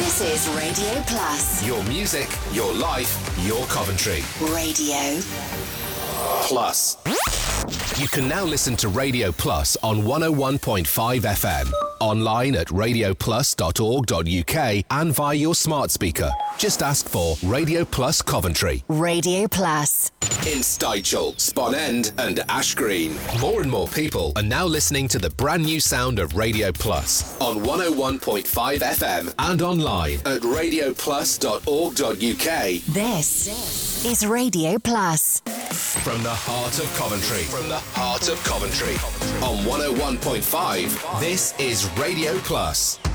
This is Radio Plus. Your music, your life, your Coventry. Radio Plus. You can now listen to Radio Plus on 101.5 FM, online at radioplus.org.uk and via your smart speaker. Just ask for Radio Plus Coventry. Radio Plus. In Stychel, Spon End and Ash Green. More and more people are now listening to the brand new sound of Radio Plus on 101.5 FM and online at radioplus.org.uk. This is Radio Plus. From the heart of Coventry. From the heart of Coventry. On 101.5, this is Radio Plus.